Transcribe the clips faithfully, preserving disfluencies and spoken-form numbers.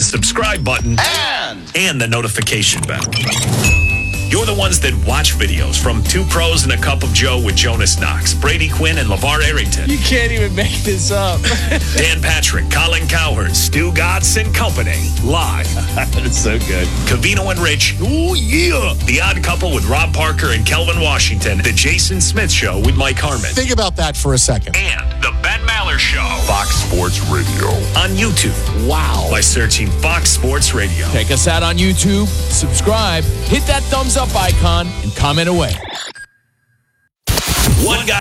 subscribe button And, and the notification bell. You're the ones that watch videos from Two Pros and a Cup of Joe with Jonas Knox, Brady Quinn, and LeVar Arrington. You can't even make this up. Dan Patrick, Colin Cowherd, Stu Gatz and company. Live. it's so good. Covino and Rich. Oh, yeah. The Odd Couple with Rob Parker and Kelvin Washington. The Jason Smith Show with Mike Harmon. Think about that for a second. And the Ben Maller Show. Fox Sports Radio. On YouTube. Wow. By searching Fox Sports Radio. Check us out on YouTube. Subscribe. Hit that thumbs up icon and comment away. One guy.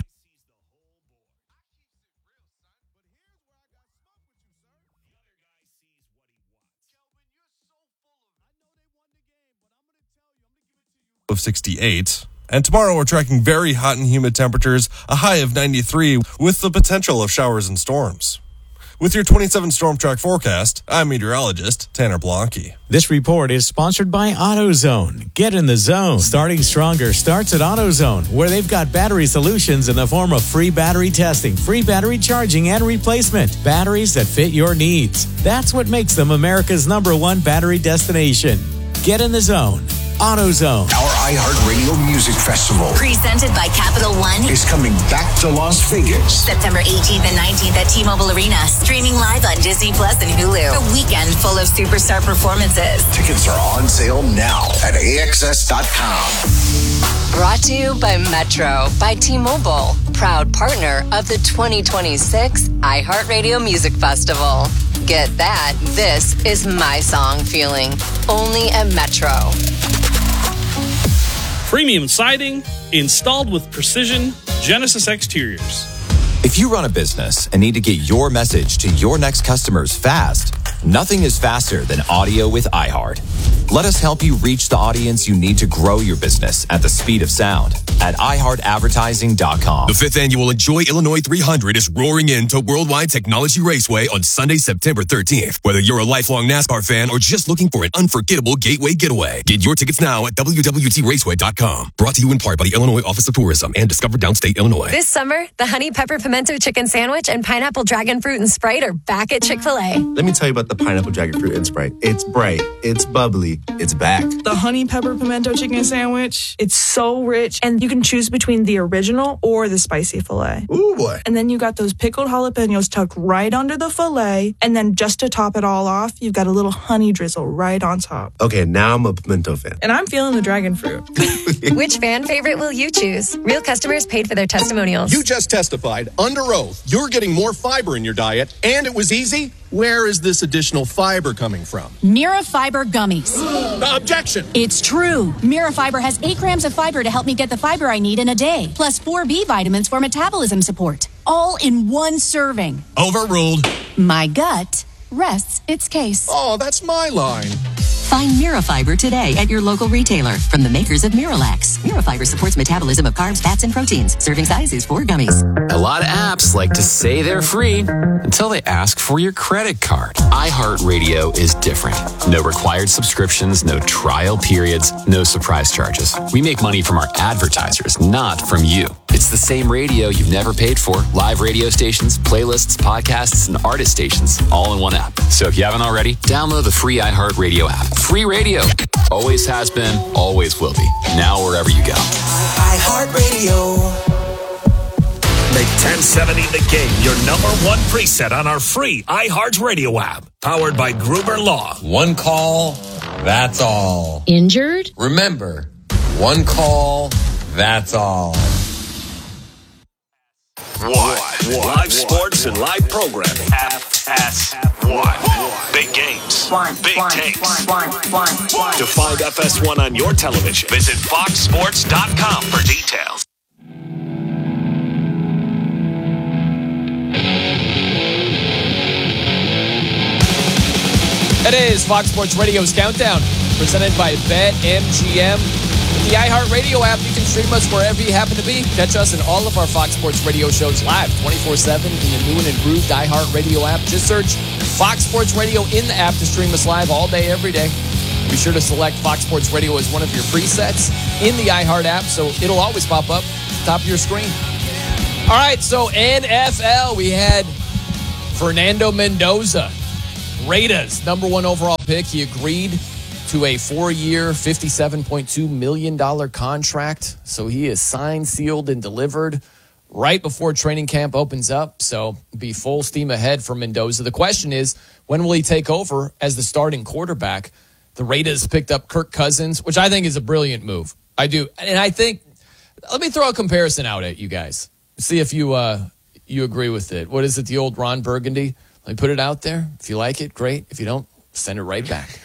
Of sixty-eight. And tomorrow we're tracking very hot and humid temperatures, a high of ninety-three, with the potential of showers and storms. With your twenty-seven Storm Track forecast, I'm meteorologist Tanner Blanke. This report is sponsored by AutoZone. Get in the zone. Starting Stronger starts at AutoZone, where they've got battery solutions in the form of free battery testing, free battery charging, and replacement. Batteries that fit your needs. That's what makes them America's number one battery destination. Get in the zone. AutoZone. Our iHeartRadio Music Festival presented by Capital One is coming back to Las Vegas. September eighteenth and nineteenth at T-Mobile Arena. Streaming live on Disney Plus and Hulu. A weekend full of superstar performances. Tickets are on sale now at A X S dot com. Brought to you by Metro by T-Mobile. Proud partner of the twenty twenty-six iHeartRadio Music Festival. Get that. This is my song feeling. Only at Metro. Premium siding installed with precision. Genesis Exteriors. If you run a business and need to get your message to your next customers fast, nothing is faster than audio with iHeart. Let us help you reach the audience you need to grow your business at the speed of sound at i heart advertising dot com. The fifth annual Enjoy Illinois three hundred is roaring into Worldwide Technology Raceway on Sunday, September thirteenth. Whether you're a lifelong NASCAR fan or just looking for an unforgettable gateway getaway, get your tickets now at w w t raceway dot com. Brought to you in part by the Illinois Office of Tourism and Discover Downstate, Illinois. This summer, the Honey Pepper Pimento Chicken Sandwich and Pineapple Dragon Fruit and Sprite are back at Chick-fil-A. Let me tell you about the Pineapple Dragon Fruit and Sprite. It's bright, it's bubbly, it's back. The Honey Pepper Pimento Chicken Sandwich, it's so rich, and you can choose between the original or the spicy filet. Ooh, boy. And then you got those pickled jalapenos tucked right under the filet, and then just to top it all off, you've got a little honey drizzle right on top. Okay, now I'm a pimento fan. And I'm feeling the dragon fruit. Which fan favorite will you choose? Real customers paid for their testimonials. You just testified under oath you're getting more fiber in your diet, and it was easy. Where is this additional fiber coming from? Mira Fiber Gummies. Objection! It's true. Mira Fiber has eight grams of fiber to help me get the fiber I need in a day, plus four B vitamins for metabolism support, all in one serving. Overruled. My gut rests its case. Oh, that's my line. Find Mira Fiber today at your local retailer from the makers of Miralax. Mira Fiber supports metabolism of carbs, fats, and proteins. Serving size is four gummies. A lot of apps like to say they're free until they ask for your credit card. iHeartRadio is different. No required subscriptions, no trial periods, no surprise charges. We make money from our advertisers, not from you. It's the same radio you've never paid for. Live radio stations, playlists, podcasts, and artist stations, all in one app. So if you haven't already, download the free iHeartRadio app. Free radio. Always has been, always will be. Now wherever you go. iHeartRadio. Make ten seventy The Game your number one preset on our free iHeartRadio app. Powered by Gruber Law. One call, that's all. Injured? Remember, one call, that's all. What? Live what? Sports and live programming. F S one. Big games. One, Big one, takes. one, one, one, one. To find F S one on your television, visit fox sports dot com for details. It is Fox Sports Radio's Countdown, presented by BetMGM. With the iHeartRadio app, you can stream us wherever you happen to be. Catch us in all of our Fox Sports Radio shows live twenty-four seven in the new and improved iHeartRadio app. Just search Fox Sports Radio in the app to stream us live all day, every day. Be sure to select Fox Sports Radio as one of your presets in the iHeart app, so it'll always pop up at the top of your screen. All right, so N F L, we had Fernando Mendoza Raiders, number one overall pick. He agreed to a four-year, fifty-seven point two million dollars contract. So he is signed, sealed, and delivered right before training camp opens up. So be full steam ahead for Mendoza. The question is, when will he take over as the starting quarterback? The Raiders picked up Kirk Cousins, which I think is a brilliant move. I do. And I think, let me throw a comparison out at you guys. See if you uh, you agree with it. What is it, the old Ron Burgundy? Let me put it out there. If you like it, great. If you don't, send it right back.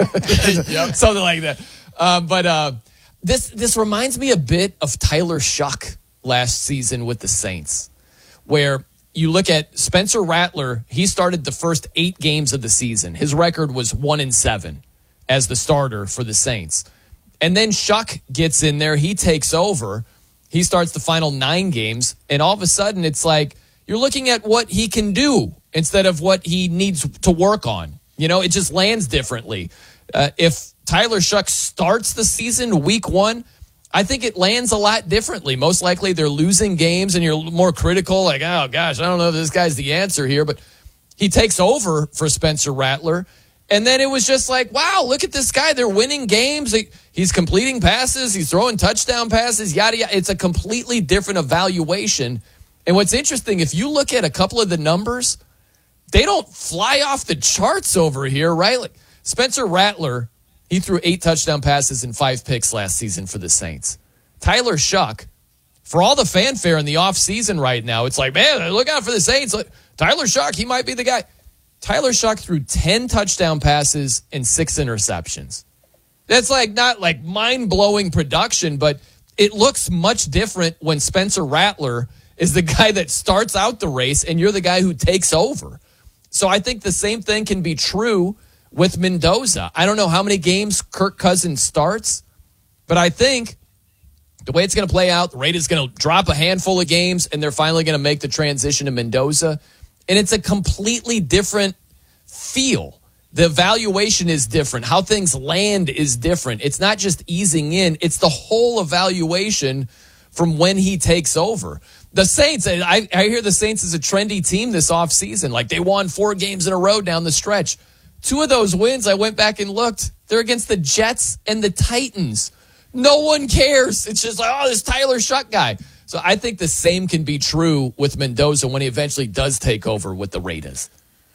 Yep. Something like that. Uh, but uh, this this reminds me a bit of Tyler Shuck last season with the Saints, where you look at Spencer Rattler. He started the first eight games of the season. His record was one and seven as the starter for the Saints. And then Shuck gets in there. He takes over. He starts the final nine games. And all of a sudden, it's like you're looking at what he can do instead of what he needs to work on. You know, it just lands differently. Uh, if Tyler Shuck starts the season week one, I think it lands a lot differently. Most likely they're losing games and you're more critical, like, oh, gosh, I don't know if this guy's the answer here. But he takes over for Spencer Rattler. And then it was just like, wow, look at this guy. They're winning games. He's completing passes. He's throwing touchdown passes, yada, yada. It's a completely different evaluation. And what's interesting, if you look at a couple of the numbers, they don't fly off the charts over here, right? Like Spencer Rattler, he threw eight touchdown passes and five picks last season for the Saints. Tyler Shuck, for all the fanfare in the offseason right now, it's like, man, look out for the Saints. Look, Tyler Shuck, he might be the guy. Tyler Shuck threw ten touchdown passes and six interceptions. That's like not like mind-blowing production, but it looks much different when Spencer Rattler is the guy that starts out the race and you're the guy who takes over. So I think the same thing can be true with Mendoza. I don't know how many games Kirk Cousins starts, but I think the way it's going to play out, the Raiders going to drop a handful of games, and they're finally going to make the transition to Mendoza. And it's a completely different feel. The evaluation is different. How things land is different. It's not just easing in. It's the whole evaluation from when he takes over. The Saints, I, I hear the Saints is a trendy team this offseason. Like they won four games in a row down the stretch. Two of those wins, I went back and looked. They're against the Jets and the Titans. No one cares. It's just like, oh, this Tyler Shuck guy. So I think the same can be true with Mendoza when he eventually does take over with the Raiders.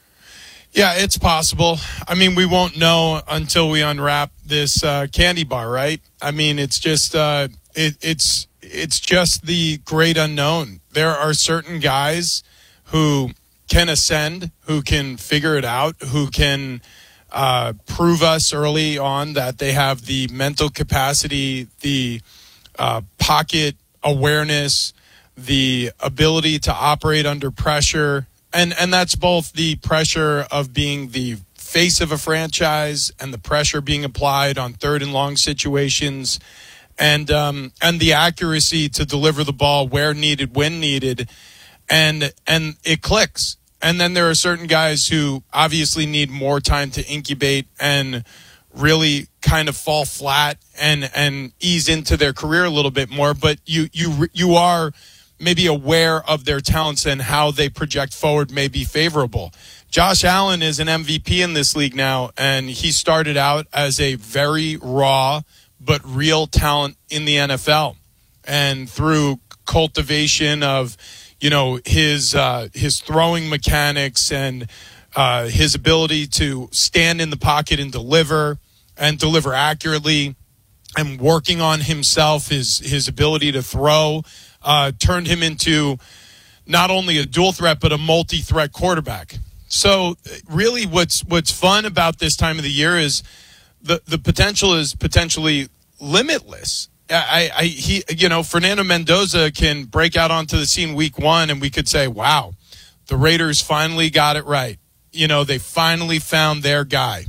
Yeah, it's possible. I mean, we won't know until we unwrap this uh, candy bar, right? I mean, it's just uh, it, it's it's just the great unknown. There are certain guys who can ascend, who can figure it out, who can uh, prove us early on that they have the mental capacity, the uh, pocket awareness, the ability to operate under pressure. And and that's both the pressure of being the face of a franchise and the pressure being applied on third and long situations, and um, and the accuracy to deliver the ball where needed, when needed, and and it clicks. And then there are certain guys who obviously need more time to incubate and really kind of fall flat and and ease into their career a little bit more. But you you you are maybe aware of their talents and how they project forward may be favorable. Josh Allen is an M V P in this league now, and he started out as a very raw but real talent in the N F L. And through cultivation of, you know, his uh, his throwing mechanics and uh, his ability to stand in the pocket and deliver and deliver accurately, and working on himself, his his ability to throw, Uh, turned him into not only a dual threat, but a multi-threat quarterback. So really what's what's fun about this time of the year is the, the potential is potentially limitless. I, I, he, you know, Fernando Mendoza can break out onto the scene week one and we could say, wow, the Raiders finally got it right. You know, they finally found their guy.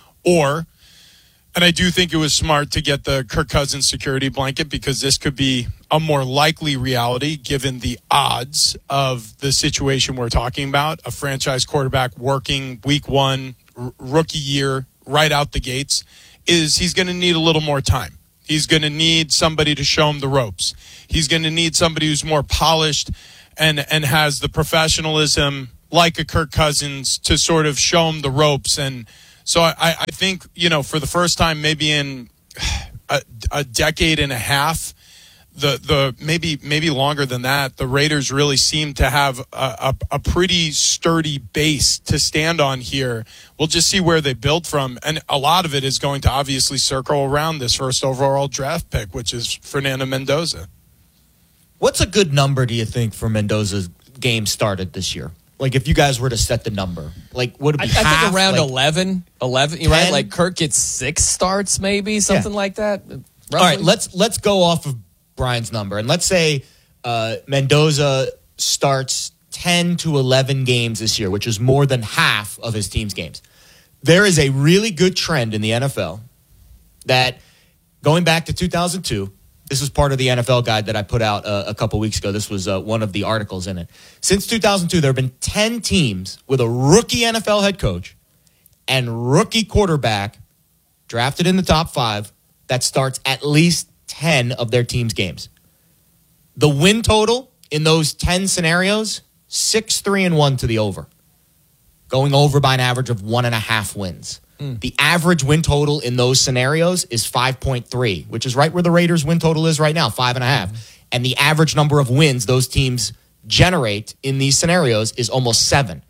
Or, and I do think it was smart to get the Kirk Cousins security blanket because this could be a more likely reality given the odds of the situation we're talking about. A franchise quarterback working week one, r- rookie year, right out the gates, is he's going to need a little more time. He's going to need somebody to show him the ropes. He's going to need somebody who's more polished and, and has the professionalism, like a Kirk Cousins to sort of show him the ropes. And so I, I think, you know, for the first time maybe in a, a decade and a half, the the maybe maybe longer than that, the Raiders really seem to have a, a, a pretty sturdy base to stand on here. We'll just see where they build from, and a lot of it is going to obviously circle around this first overall draft pick, which is Fernando Mendoza. What's a good number, do you think, for Mendoza's game started this year? Like, if you guys were to set the number, like, would it be I, half? I think around like eleven, eleven, ten? right? Like Kirk gets six starts, maybe something Yeah. like that. All roughly. right, let's let's go off of Brian's number, and let's say uh, Mendoza starts ten to eleven games this year, which is more than half of his team's games. There is a really good trend in the N F L that, going back to two thousand two, this was part of the N F L guide that I put out uh, a couple weeks ago. This was uh, one of the articles in it. Since two thousand two, there have been ten teams with a rookie N F L head coach and rookie quarterback drafted in the top five that starts at least ten of their team's games. The win total in those ten scenarios, six, three, and one to the over. Going over by an average of one and a half wins. Mm. The average win total in those scenarios is five point three, which is right where the Raiders' win total is right now, five and a half. Mm. And the average number of wins those teams generate in these scenarios is almost seven.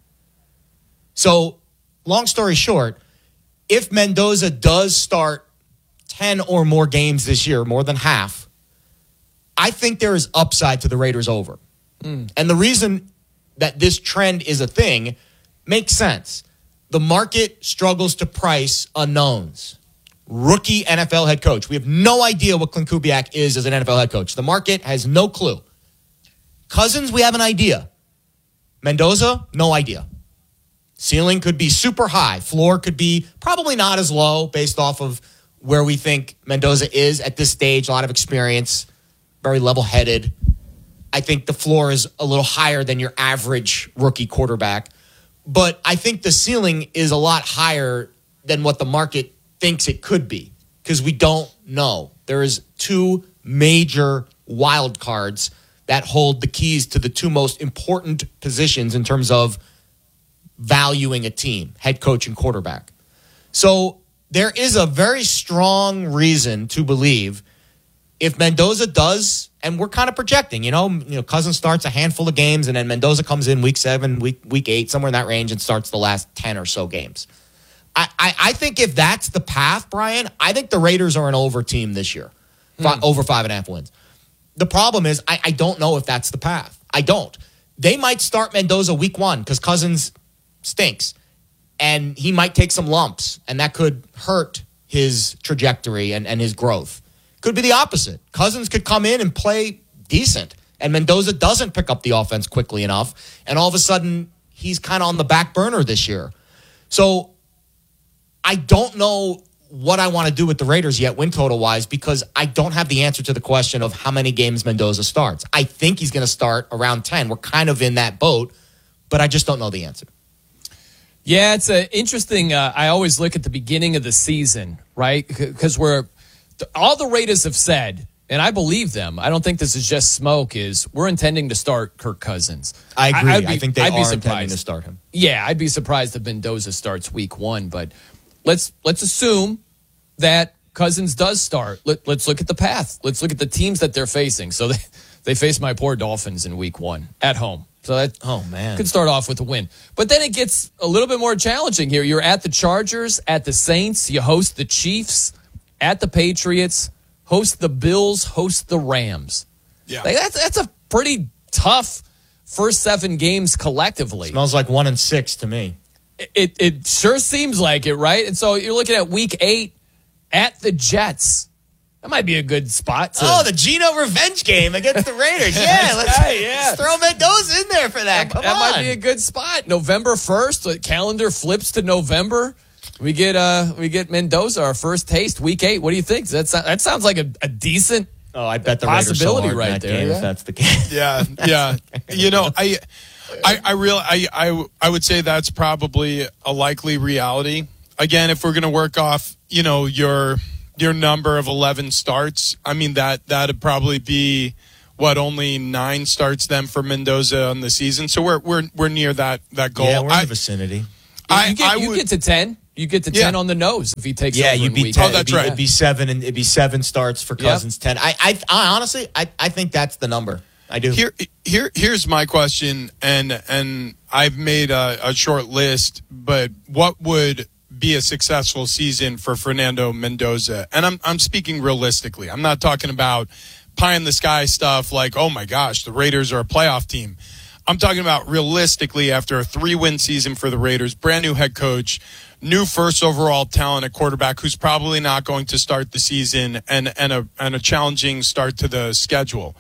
So, long story short, if Mendoza does start ten or more games this year, more than half, I think there is upside to the Raiders over. Mm. And the reason that this trend is a thing makes sense. The market struggles to price unknowns. Rookie N F L head coach. We have no idea what Clint Kubiak is as an N F L head coach. The market has no clue. Cousins, we have an idea. Mendoza, no idea. Ceiling could be super high. Floor could be probably not as low based off of where we think Mendoza is at this stage. A lot of experience, very level-headed. I think the floor is a little higher than your average rookie quarterback. But I think the ceiling is a lot higher than what the market thinks it could be because we don't know. There is two major wild cards that hold the keys to the two most important positions in terms of valuing a team, head coach and quarterback. So there is a very strong reason to believe if Mendoza does, and we're kind of projecting, you know, you know, Cousins starts a handful of games, and then Mendoza comes in week seven, week week eight, somewhere in that range, and starts the last ten or so games. I, I, I think if that's the path, Brian, I think the Raiders are an over team this year, Five, over five and a half wins. The problem is I, I don't know if that's the path. I don't. They might start Mendoza week one because Cousins stinks, and he might take some lumps, and that could hurt his trajectory and, and his growth. Could be the opposite. Cousins could come in and play decent, and Mendoza doesn't pick up the offense quickly enough, and all of a sudden, he's kind of on the back burner this year. So I don't know what I want to do with the Raiders yet, win total-wise, because I don't have the answer to the question of how many games Mendoza starts. I think he's going to start around ten. We're kind of in that boat, but I just don't know the answer. Yeah, it's a interesting. Uh, I always look at the beginning of the season, right? Because we're all the Raiders have said, and I believe them. I don't think this is just smoke. Is we're intending to start Kirk Cousins. I agree. I, be, I think they I'd are be intending to start him. Yeah, I'd be surprised if Mendoza starts week one. But let's let's assume that Cousins does start. Let, let's look at the path. Let's look at the teams that they're facing. So they they face my poor Dolphins in week one at home. So that oh man could start off with a win. But then it gets a little bit more challenging here. You're at the Chargers, at the Saints, you host the Chiefs, at the Patriots, host the Bills, host the Rams. Yeah. Like that's that's a pretty tough first seven games collectively. Smells like one and six to me. It, it it sure seems like it, right? And so you're looking at week eight at the Jets. That might be a good spot. To... Oh, the Geno revenge game against the Raiders. Yeah, let's, right, yeah. let's throw Mendoza in there for that. Come that on. might be a good spot. November first, the calendar flips to November. We get uh we get Mendoza, our first taste, week eight. What do you think? That sound, that sounds like a, a decent oh, I bet the possibility right that there. Game, yeah. If that's the case. Yeah, yeah. You know, I, I, I real, I, I, I would say that's probably a likely reality. Again, if we're going to work off, you know, your your number of eleven starts, I mean that that'd probably be what, only nine starts then for Mendoza on the season. So we're we're we're near that that goal. Yeah, we're in I, the vicinity. I, you get, I you would, get to ten. You get to Yeah. ten on the nose if he takes Yeah, over you'd in be week ten. Oh, that's it'd be, right. It'd be seven, and it'd be seven starts for Cousins. Ten. I, I, I honestly, I, I think that's the number. I do. Here, here, here's my question, and and I've made a, a short list. But what would be a successful season for Fernando Mendoza? And I'm I'm speaking realistically. I'm not talking about pie in the sky stuff like, oh my gosh, the Raiders are a playoff team. I'm talking about realistically after a three-win season for the Raiders, brand new head coach, new first overall talent at quarterback who's probably not going to start the season, and and a and a challenging start to the schedule.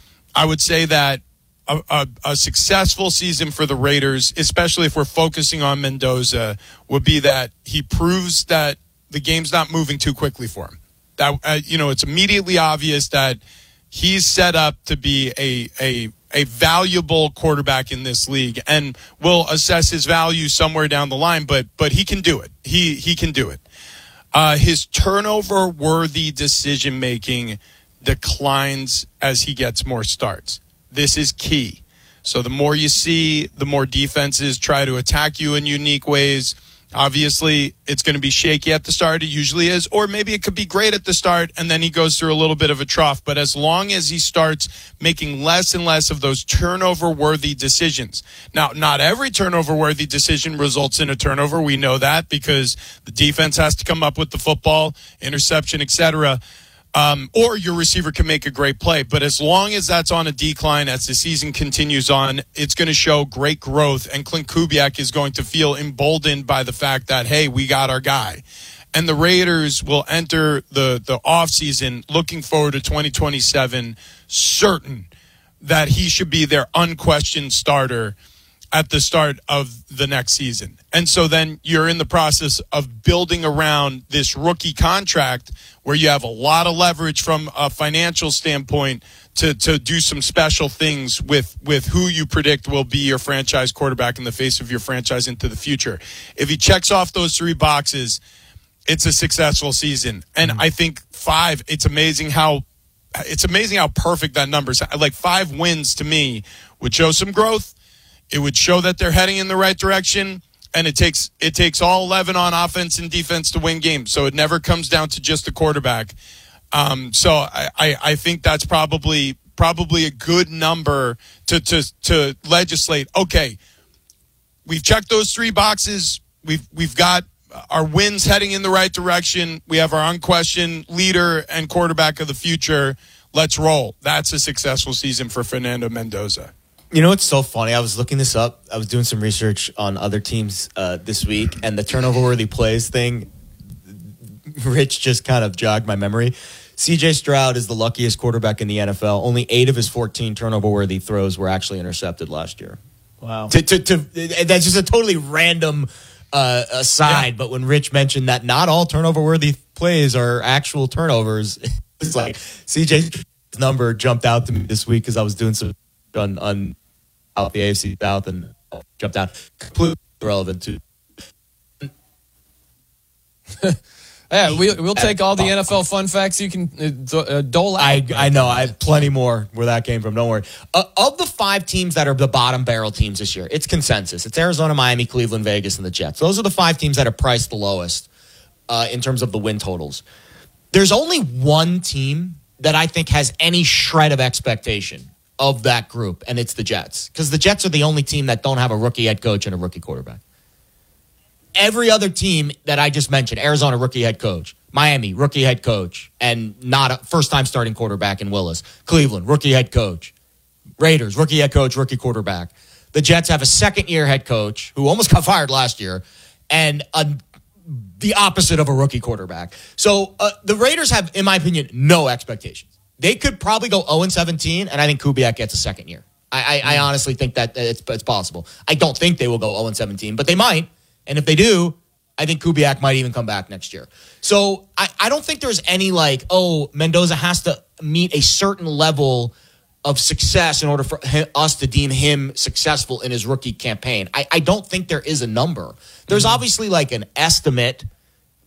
I would say that a, a, a successful season for the Raiders, especially if we're focusing on Mendoza, would be that he proves that the game's not moving too quickly for him. That uh, you know, it's immediately obvious that he's set up to be a a a valuable quarterback in this league, and we'll assess his value somewhere down the line. But but he can do it. He he can do it. Uh, his turnover-worthy decision-making declines as he gets more starts. This is key. So the more you see, the more defenses try to attack you in unique ways. Obviously, it's going to be shaky at the start. It usually is. Or maybe it could be great at the start, and then he goes through a little bit of a trough. But as long as he starts making less and less of those turnover-worthy decisions. Now, not every turnover-worthy decision results in a turnover. We know that because the defense has to come up with the football, interception, et cetera. Um, or your receiver can make a great play. But as long as that's on a decline as the season continues on, it's going to show great growth. And Clint Kubiak is going to feel emboldened by the fact that, hey, we got our guy. And the Raiders will enter the, the offseason looking forward to twenty twenty-seven, certain that he should be their unquestioned starter at the start of the next season. And so then you're in the process of building around this rookie contract where you have a lot of leverage from a financial standpoint to, to do some special things with, with who you predict will be your franchise quarterback in the face of your franchise into the future. If he checks off those three boxes, it's a successful season. And I think five, it's amazing how it's amazing how perfect that number is. Like five wins to me would show some growth. It would show that they're heading in the right direction, and it takes it takes all eleven on offense and defense to win games. So it never comes down to just the quarterback. Um, so I, I, I think that's probably probably a good number to, to to legislate. Okay, we've checked those three boxes. We've we've got our wins heading in the right direction. We have our unquestioned leader and quarterback of the future. Let's roll. That's a successful season for Fernando Mendoza. You know what's so funny? I was looking this up. I was doing some research on other teams uh, this week, and the turnover-worthy plays thing, Rich just kind of jogged my memory. C J Stroud is the luckiest quarterback in the N F L. Only eight of his fourteen turnover-worthy throws were actually intercepted last year. Wow. To, to, to, that's just a totally random uh, aside, yeah. But when Rich mentioned that not all turnover-worthy plays are actual turnovers, it's like C J's number jumped out to me this week because I was doing some on, on out the A F C South and jumped out. Completely irrelevant to. Yeah, we, we'll take all the N F L fun facts you can uh, dole out. I, I know. I have plenty more where that came from. Don't worry. Uh, of the five teams that are the bottom barrel teams this year, it's consensus. It's Arizona, Miami, Cleveland, Vegas, and the Jets. Those are the five teams that are priced the lowest uh, in terms of the win totals. There's only one team that I think has any shred of expectation of that group, and it's the Jets. Because the Jets are the only team that don't have a rookie head coach and a rookie quarterback. Every other team that I just mentioned, Arizona, rookie head coach. Miami, rookie head coach, and not a first-time starting quarterback in Willis. Cleveland, rookie head coach. Raiders, rookie head coach, rookie quarterback. The Jets have a second-year head coach who almost got fired last year, and a, the opposite of a rookie quarterback. So uh, the Raiders have, in my opinion, no expectations. They could probably go oh and seventeen, and I think Kubiak gets a second year. I, I, I honestly think that it's, it's possible. I don't think they will go oh and seventeen, but they might. And if they do, I think Kubiak might even come back next year. So I, I don't think there's any like, oh, Mendoza has to meet a certain level of success in order for him, us to deem him successful in his rookie campaign. I, I don't think there is a number. There's mm-hmm. obviously like an estimate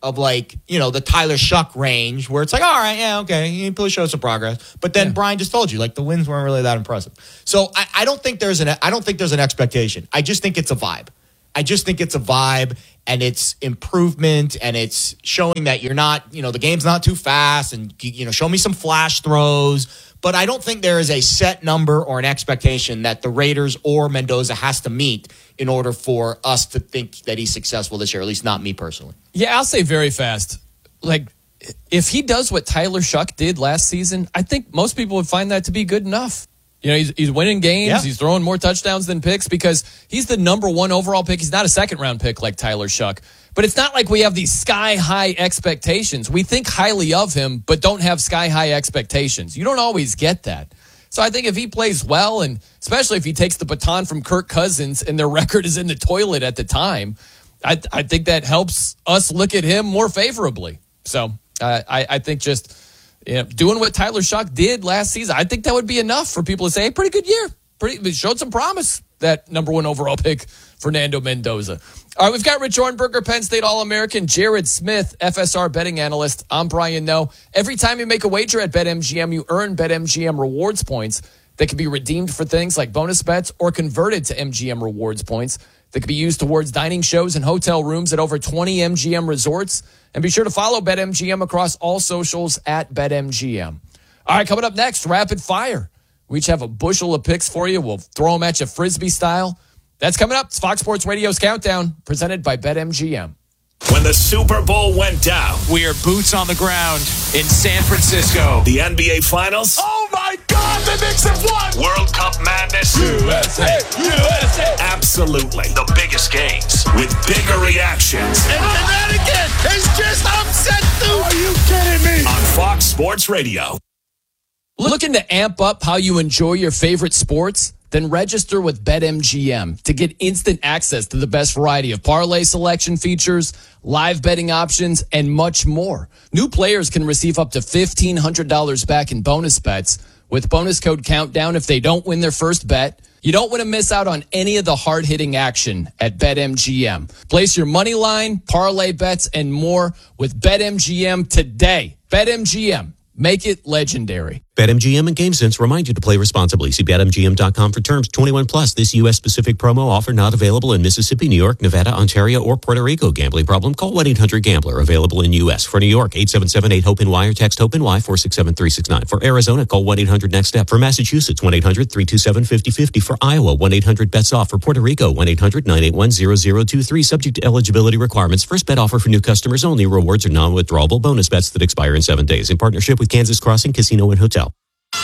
of like, you know, the Tyler Shuck range where it's like, all right, yeah, okay, he probably showed some progress. But then yeah. Brian just told you, like, the wins weren't really that impressive. So I, I don't think there's an I don't think there's an expectation. I just think it's a vibe. I just think it's a vibe and it's improvement and it's showing that you're not, you know, the game's not too fast and, you know, show me some flash throws. But I don't think there is a set number or an expectation that the Raiders or Mendoza has to meet in order for us to think that he's successful this year, at least not me personally. Yeah, I'll say very fast. Like, if he does what Tyler Shuck did last season, I think most people would find that to be good enough. You know, he's, he's winning games. Yeah. He's throwing more touchdowns than picks because he's the number one overall pick. He's not a second-round pick like Tyler Shuck. But it's not like we have these sky-high expectations. We think highly of him, but don't have sky-high expectations. You don't always get that. So I think if he plays well, and especially if he takes the baton from Kirk Cousins and their record is in the toilet at the time, I, I think that helps us look at him more favorably. So uh, I, I think just you know, doing what Tyler Shuck did last season, I think that would be enough for people to say, hey, pretty good year. Pretty showed some promise, that number one overall pick, Fernando Mendoza. All right, we've got Rich Ornberger, Penn State All-American, Jared Smith, F S R betting analyst. I'm Brian Noe. Every time you make a wager at BetMGM, you earn BetMGM rewards points that can be redeemed for things like bonus bets or converted to M G M rewards points that can be used towards dining shows and hotel rooms at over twenty M G M resorts. And be sure to follow BetMGM across all socials at BetMGM. All right, coming up next, Rapid Fire. We each have a bushel of picks for you. We'll throw them at you Frisbee style. That's coming up. It's Fox Sports Radio's Countdown, presented by BetMGM. When the Super Bowl went down, we are boots on the ground in San Francisco. The N B A Finals. Oh, my God, the Knicks have won! World Cup madness. U S A! U S A! Absolutely. The biggest games with bigger reactions. And Connecticut has just upset the... Are you kidding me? On Fox Sports Radio. Looking to amp up how you enjoy your favorite sports? Then register with BetMGM to get instant access to the best variety of parlay selection features, live betting options, and much more. New players can receive up to fifteen hundred dollars back in bonus bets with bonus code Countdown if they don't win their first bet. You don't want to miss out on any of the hard-hitting action at BetMGM. Place your money line, parlay bets, and more with BetMGM today. BetMGM. Make it legendary. BetMGM and GameSense remind you to play responsibly. See Bet M G M dot com for terms. twenty-one plus. This U S-specific promo offer not available in Mississippi, New York, Nevada, Ontario, or Puerto Rico. Gambling problem? Call one eight hundred gambler. Available in U S. For New York, eight seven seven eight hope N Y or text HOPE-NY four six seven three six nine. For Arizona, call one eight hundred next step. For Massachusetts, one eight hundred three two seven five zero five zero. For Iowa, one eight hundred bets off. For Puerto Rico, one eight hundred nine eight one zero zero two three. Subject to eligibility requirements. First bet offer for new customers only. Rewards are non-withdrawable bonus bets that expire in seven days. In partnership with Kansas Crossing Casino and Hotel.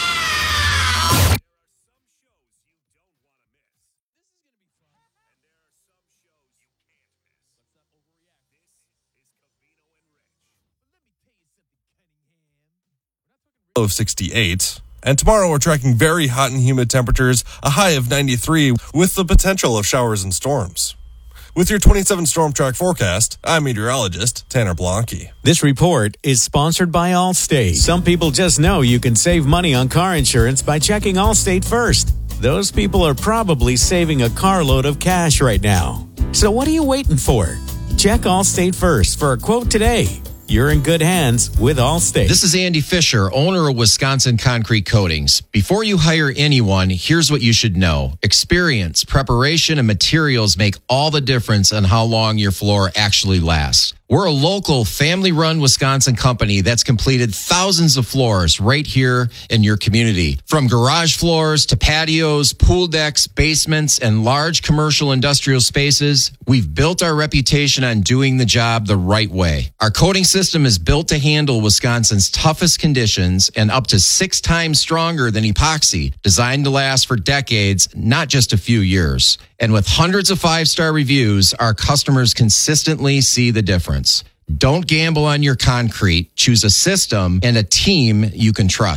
Of sixty-eight. And tomorrow we're tracking very hot and humid temperatures, a high of ninety-three, with the potential of showers and storms. With your twenty-seven Storm Track forecast, I'm meteorologist Tanner Blanke. This report is sponsored by Allstate. Some people just know you can save money on car insurance by checking Allstate first. Those people are probably saving a carload of cash right now. So what are you waiting for? Check Allstate first for a quote today. You're in good hands with Allstate. This is Andy Fisher, owner of Wisconsin Concrete Coatings. Before you hire anyone, here's what you should know. Experience, preparation, and materials make all the difference on how long your floor actually lasts. We're a local, family-run Wisconsin company that's completed thousands of floors right here in your community. From garage floors to patios, pool decks, basements, and large commercial industrial spaces, we've built our reputation on doing the job the right way. Our coating system is built to handle Wisconsin's toughest conditions and up to six times stronger than epoxy, designed to last for decades, not just a few years. And with hundreds of five-star reviews, our customers consistently see the difference. Don't gamble on your concrete. Choose a system and a team you can trust.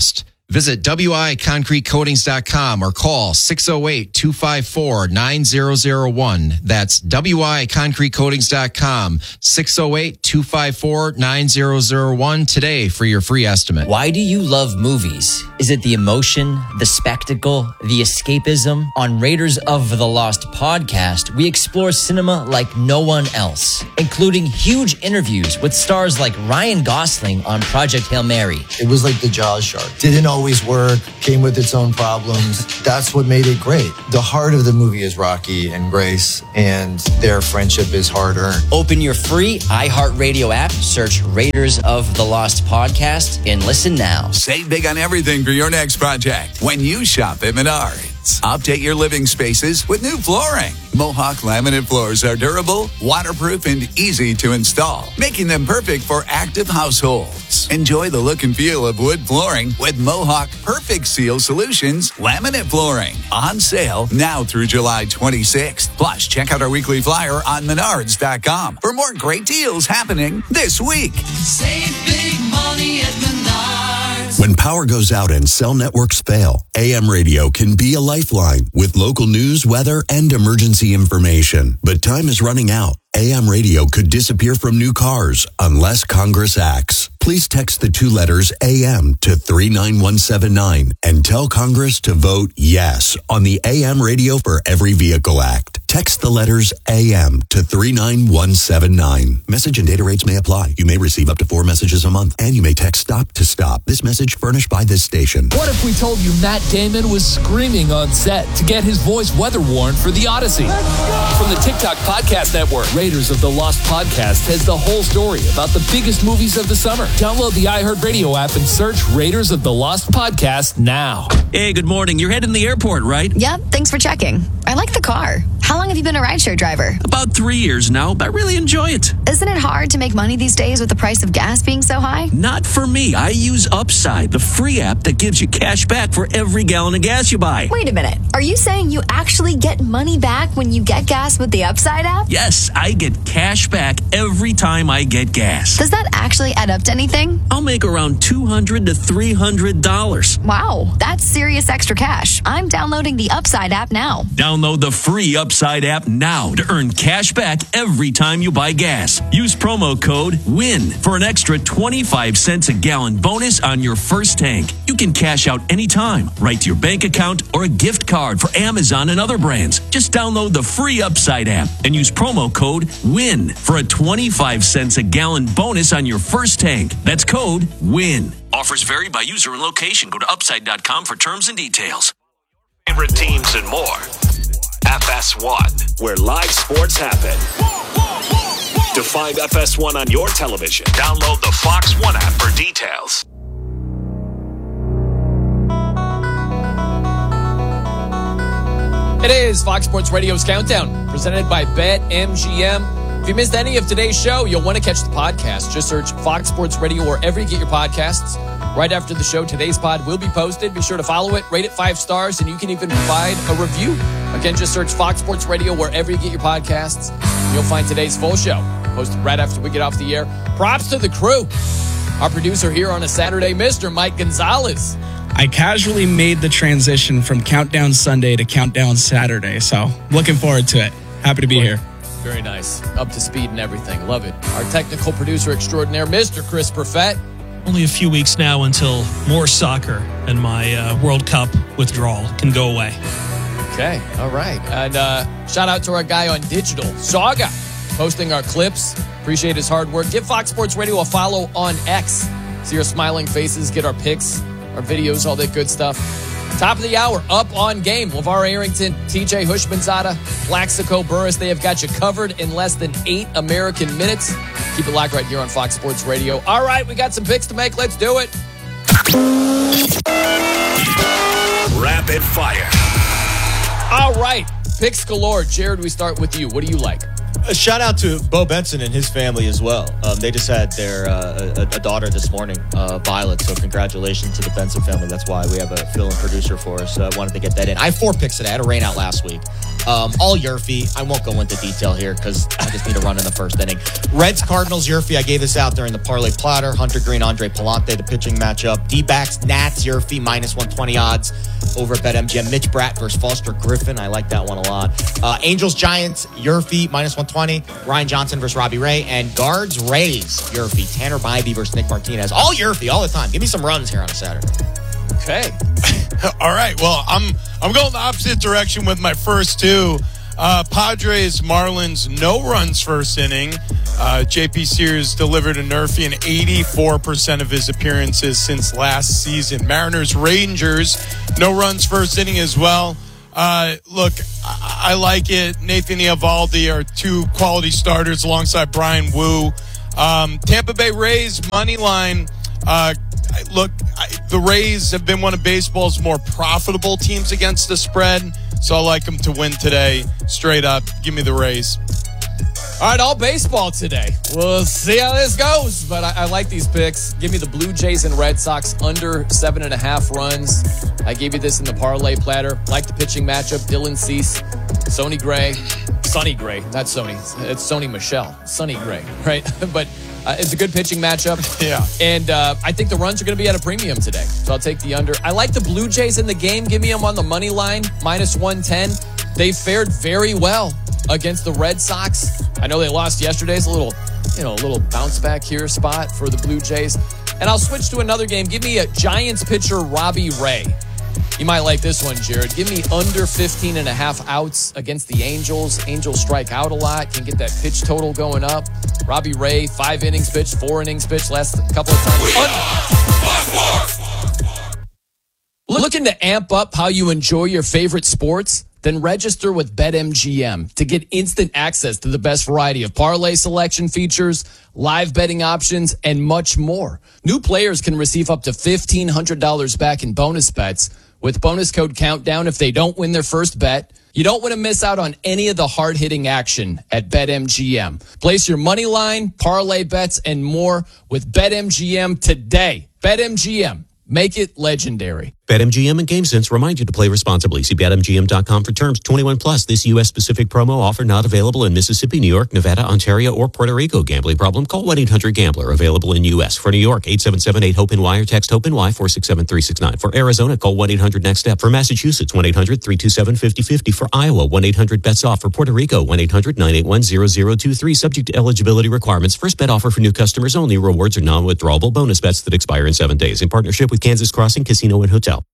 Visit W I concrete coatings dot com or call six oh eight, two five four, nine zero zero one. That's W I concrete coatings dot com, six oh eight, two five four, nine zero zero one today for your free estimate. Why do you love movies? Is it the emotion, the spectacle, the escapism? On Raiders of the Lost podcast, we explore cinema like no one else, including huge interviews with stars like Ryan Gosling on Project Hail Mary. It was like the Jaws shark. Didn't always work, came with its own problems. That's what made it great. The heart of the movie is Rocky and Grace, and their friendship is hard-earned. Open your free iHeartRadio app, search Raiders of the Lost podcast, and listen now. Save big on everything for your next project when you shop at Menards. Update your living spaces with new flooring. Mohawk laminate floors are durable, waterproof, and easy to install, making them perfect for active households. Enjoy the look and feel of wood flooring with Mohawk Perfect Seal Solutions laminate flooring. On sale now through July twenty-sixth. Plus, check out our weekly flyer on menards dot com for more great deals happening this week. Save big money at Menards. When power goes out and cell networks fail, A M radio can be a lifeline with local news, weather, and emergency information. But time is running out. A M radio could disappear from new cars unless Congress acts. Please text the two letters A M to three nine one seven nine and tell Congress to vote yes on the A M Radio for Every Vehicle Act. Text the letters A M to three nine one seven nine. Message and data rates may apply. You may receive up to four messages a month, and you may text STOP to STOP. This message furnished by this station. What if we told you Matt Damon was screaming on set to get his voice weather worn for The Odyssey? From the TikTok Podcast Network, Raiders of the Lost podcast has the whole story about the biggest movies of the summer. Download the iHeartRadio app and search Raiders of the Lost podcast now. Hey, good morning. You're heading to the airport, right? Yep, thanks for checking. I like the car. How long have you been a rideshare driver? About three years now, but I really enjoy it. Isn't it hard to make money these days with the price of gas being so high? Not for me. I use Upside, the free app that gives you cash back for every gallon of gas you buy. Wait a minute. Are you saying you actually get money back when you get gas with the Upside app? Yes, I get cash back every time I get gas. Does that actually add up to anything? I'll make around two hundred to three hundred dollars. Wow, that's serious extra cash. I'm downloading the Upside app now. Download the free Upside app now to earn cash back every time you buy gas. Use promo code WIN for an extra twenty-five cents a gallon bonus on your first tank. You can cash out anytime, right to your bank account or a gift card for Amazon and other brands. Just download the free Upside app and use promo code WIN for a twenty-five cents a gallon bonus on your first tank. That's code WIN. Offers vary by user and location. Go to upside dot com for terms and details. Favorite teams and more. F S one, where live sports happen. To find F S one on your television, download the Fox One app for details. It is Fox Sports Radio's Countdown, presented by BetMGM. If you missed any of today's show, you'll want to catch the podcast. Just search Fox Sports Radio wherever you get your podcasts. Right after the show, today's pod will be posted. Be sure to follow it, rate it five stars, and you can even provide a review. Again, just search Fox Sports Radio wherever you get your podcasts. You'll find today's full show posted right after we get off the air. Props to the crew. Our producer here on a Saturday, Mister Mike Gonzalez. I casually made the transition from Countdown Sunday to Countdown Saturday, so looking forward to it. Happy to be here. Very nice. Up to speed and everything. Love it. Our technical producer extraordinaire, Mister Chris Perfett. Only a few weeks now until more soccer and my uh, World Cup withdrawal can go away. Okay, all right. And uh, shout out to our guy on digital, Saga, posting our clips. Appreciate his hard work. Give Fox Sports Radio a follow on X. See our smiling faces, get our pics, our videos, all that good stuff. Top of the hour, up on game. LeVar Arrington, T J Hushmanzada, Plaxico Burress. They have got you covered in less than eight American minutes. Keep it locked right here on Fox Sports Radio. All right, we got some picks to make. Let's do it. Rapid fire. All right, picks galore. Jared, we start with you. What do you like? A shout out to Bo Benson and his family as well. Um, they just had their uh, a, a daughter this morning, uh, Violet. So congratulations to the Benson family. That's why we have a fill and producer for us. So I wanted to get that in. I have four picks today. I had a rain out last week. Um, all Yurfie. I won't go into detail here because I just need to run in the first inning. Reds, Cardinals, Yurfie. I gave this out during the parlay platter. Hunter Green, Andre Palante, the pitching matchup. D-backs, Nats, Yurfie, minus one twenty odds over at BetMGM. Mitch Bratt versus Foster Griffin. I like that one a lot. Uh, Angels, Giants, Yurfie, minus one twenty. Ryan Johnson versus Robbie Ray. And Guards, Rays, Yurfie. Tanner Bybee versus Nick Martinez. All Yurfie, all the time. Give me some runs here on a Saturday. Okay. All right. Well, I'm I'm going the opposite direction with my first two. Uh, Padres, Marlins, no runs first inning. Uh, J P Sears delivered a Nerfy in eighty-four percent of his appearances since last season. Mariners, Rangers, no runs first inning as well. Uh, look, I, I like it. Nathan Eovaldi are two quality starters alongside Brian Wu. Um, Tampa Bay Rays, money line. Uh, look, I, the Rays have been one of baseball's more profitable teams against the spread, so I like them to win today. Straight up, give me the Rays. All right, all baseball today. We'll see how this goes, but I, I like these picks. Give me the Blue Jays and Red Sox under seven and a half runs. I gave you this in the parlay platter. Like the pitching matchup, Dylan Cease, Sonny Gray, Sonny Gray, not Sony. It's Sony Michelle, Sonny Gray, right? But uh, it's a good pitching matchup. Yeah. And uh, I think the runs are going to be at a premium today, so I'll take the under. I like the Blue Jays in the game. Give me them on the money line, minus one ten. They fared very well against the Red Sox. I know they lost yesterday. It's a little, you know, a little bounce back here spot for the Blue Jays. And I'll switch to another game. Give me a Giants pitcher, Robbie Ray. You might like this one, Jared. Give me under fifteen and a half outs against the Angels. Angels strike out a lot. Can get that pitch total going up. Robbie Ray, five innings pitched, four innings pitched last couple of times. Un- Looking to amp up how you enjoy your favorite sports? Then register with BetMGM to get instant access to the best variety of parlay selection features, live betting options, and much more. New players can receive up to fifteen hundred dollars back in bonus bets with bonus code COUNTDOWN if they don't win their first bet. You don't want to miss out on any of the hard-hitting action at BetMGM. Place your money line, parlay bets, and more with BetMGM today. BetMGM. Make it legendary. BetMGM and GameSense remind you to play responsibly. See Bet M G M dot com for terms. twenty-one plus. This U S specific promo offer not available in Mississippi, New York, Nevada, Ontario, or Puerto Rico. Gambling problem? Call one eight hundred gambler. Available in U S. For New York, eight seven seven eight HOPE-N-Y or text HOPE-N-Y four six seven three six nine. For Arizona, call one eight hundred next step. For Massachusetts, one eight hundred three two seven five zero five zero. For Iowa, one eight hundred bets off. For Puerto Rico, one eight hundred nine eight one zero zero two three. Subject to eligibility requirements. First bet offer for new customers only. Rewards are non-withdrawable bonus bets that expire in seven days. In partnership with Kansas Crossing Casino and Hotel.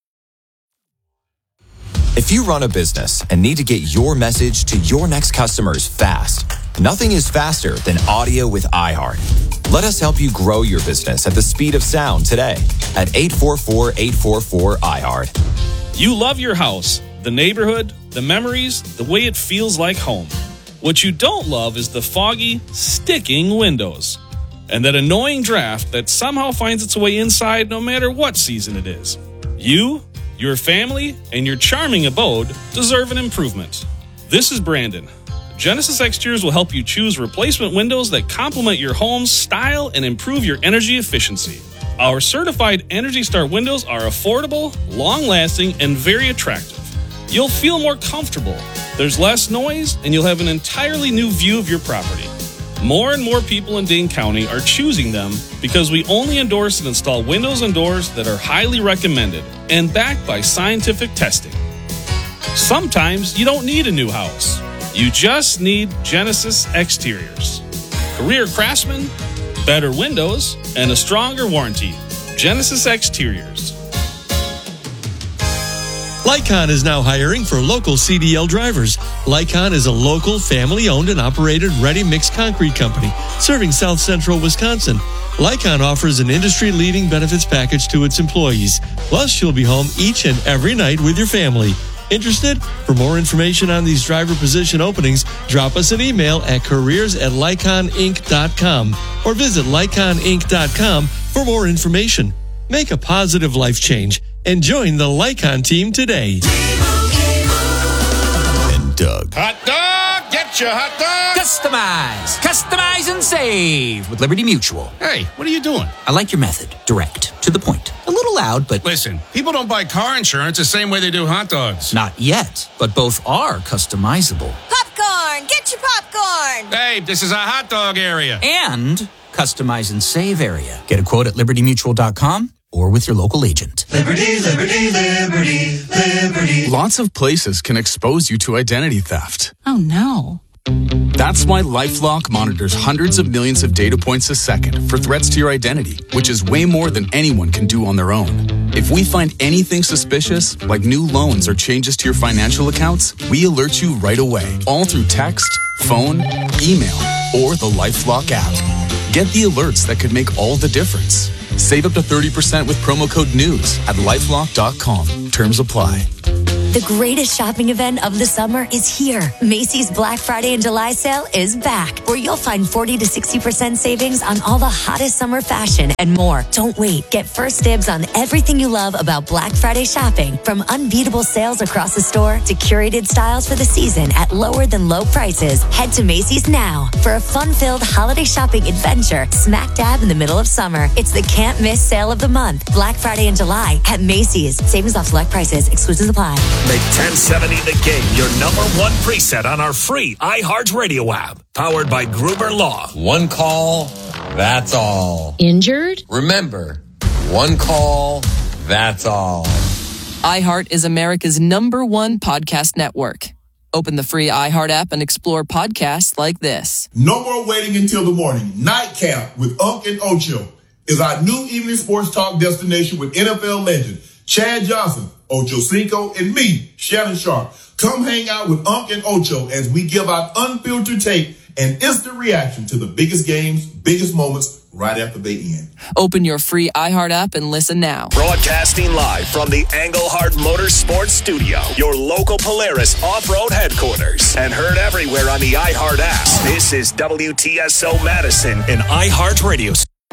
If you run a business and need to get your message to your next customers fast, nothing is faster than audio with iHeart. Let us help you grow your business at the speed of sound today at eight four four, eight four four, iHeart. You love your house, the neighborhood, the memories, the way it feels like home. What you don't love is the foggy, sticking windows and that annoying draft that somehow finds its way inside no matter what season it is. You, your family, and your charming abode deserve an improvement. This is Brandon. Genesis Exteriors will help you choose replacement windows that complement your home's style and improve your energy efficiency. Our certified Energy Star windows are affordable, long-lasting, and very attractive. You'll feel more comfortable. There's less noise, and you'll have an entirely new view of your property. More and more people in Dane County are choosing them because we only endorse and install windows and doors that are highly recommended and backed by scientific testing. Sometimes you don't need a new house. You just need Genesis Exteriors. Career craftsmen, better windows, and a stronger warranty. Genesis Exteriors. Lycon is now hiring for local C D L drivers. Lycon is a local, family-owned and operated ready-mix concrete company serving South Central Wisconsin. Lycon offers an industry-leading benefits package to its employees. Plus, you'll be home each and every night with your family. Interested? For more information on these driver position openings, drop us an email at careers at lycon inc dot com or visit lycon inc dot com for more information. Make a positive life change and join the Lycon team today. And Doug. Hot dog, get get your hot dog. Customize, customize, and save with Liberty Mutual. Hey, what are you doing? I like your method. Direct, to the point. A little loud, but... Listen, people don't buy car insurance the same way they do hot dogs. Not yet, but both are customizable. Popcorn! Get your popcorn! Hey, this is a hot dog area. And customize and save area. Get a quote at liberty mutual dot com or with your local agent. Liberty, liberty, liberty, liberty. Lots of places can expose you to identity theft. Oh, no. That's why LifeLock monitors hundreds of millions of data points a second for threats to your identity, which is way more than anyone can do on their own. If we find anything suspicious, like new loans or changes to your financial accounts, we alert you right away, all through text, phone, email, or the LifeLock app. Get the alerts that could make all the difference. Save up to thirty percent with promo code NEWS at lifelock dot com. Terms apply. The greatest shopping event of the summer is here. Macy's Black Friday and July sale is back, where you'll find forty to sixty percent savings on all the hottest summer fashion and more. Don't wait. Get first dibs on everything you love about Black Friday shopping, from unbeatable sales across the store to curated styles for the season at lower than low prices. Head to Macy's now for a fun-filled holiday shopping adventure smack dab in the middle of summer. It's the can't miss sale of the month, Black Friday and July at Macy's. Savings off select prices. Exclusions apply. Make ten seventy The Game your number one preset on our free iHeartRadio app. Powered by Gruber Law. One call, that's all. Injured? Remember, one call, that's all. iHeart is America's number one podcast network. Open the free iHeart app and explore podcasts like this. No more waiting until the morning. Nightcap with Unc and Ocho is our new evening sports talk destination with N F L legend Chad Johnson, Ocho Cinco, and me, Shannon Sharp. Come hang out with Unc and Ocho as we give out unfiltered take and instant reaction to the biggest games, biggest moments right after they end. Open your free iHeart app and listen now. Broadcasting live from the Engelhart Motorsports Studio, your local Polaris off-road headquarters, and heard everywhere on the iHeart app. This is W T S O Madison and iHeart Radio.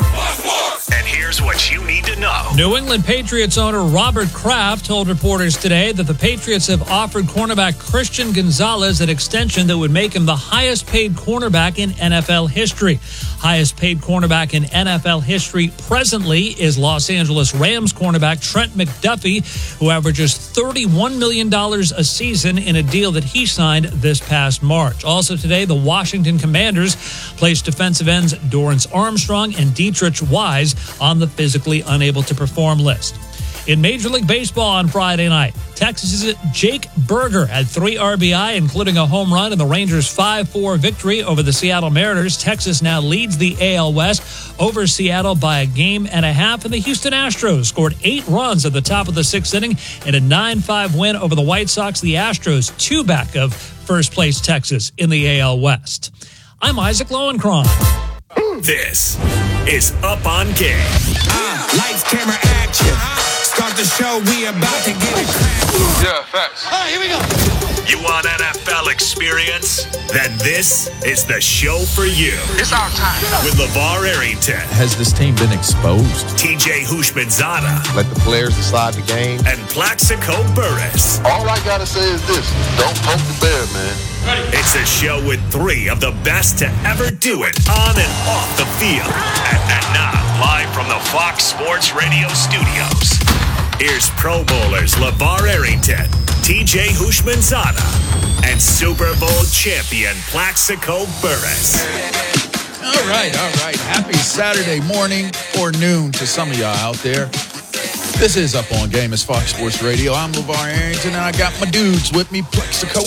And here's what you need to know. New England Patriots owner Robert Kraft told reporters today that the Patriots have offered cornerback Christian Gonzalez an extension that would make him the highest paid cornerback in N F L history. Highest paid cornerback in N F L history presently is Los Angeles Rams cornerback Trent McDuffie, who averages thirty-one million dollars a season in a deal that he signed this past March. Also today, the Washington Commanders placed defensive ends Dorrance Armstrong and Dietrich Wise on the physically unable to perform list. In Major League Baseball on Friday night, Texas's Jake Berger had three R B I, including a home run in the Rangers' five four victory over the Seattle Mariners. Texas now leads the A L West over Seattle by a game and a half, and the Houston Astros scored eight runs at the top of the sixth inning in a nine five win over the White Sox. The Astros two back of first-place Texas in the A L West. I'm Isaac Lowenkron. This is Up on Game. Uh, lights, camera, action. Start the show, we about to get it cracking. Yeah, facts. All right, here we go. You want N F L experience? Then this is the show for you. It's our time. With LeVar Arrington. Has this team been exposed? T J Houshmandzadeh. Let the players decide the game. And Plaxico Burress. All I gotta say is this: don't poke the bear, man. It's a show with three of the best to ever do it on and off the field. And, and now, live from the Fox Sports Radio studios, here's Pro Bowlers LeVar Arrington, T J Houshmandzadeh, and Super Bowl champion Plaxico Burress. All right, all right. Happy Saturday morning or noon to some of y'all out there. This is Up on Game. It's Fox Sports Radio. I'm LeVar Arrington, and I got my dudes with me, Plaxico